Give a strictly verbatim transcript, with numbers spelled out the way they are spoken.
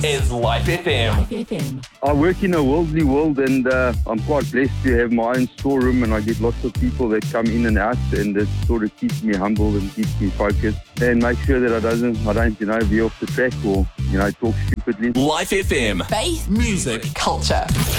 is Life F M. Life F M. I work in a worldly world, and uh, I'm quite blessed to have my own storeroom, and I get lots of people that come in and out, and it sort of keeps me humble and keeps me focused and make sure that I doesn't, I don't, you know, be off the track or, you know, talk stupidly. Life F M. Faith, Music. culture.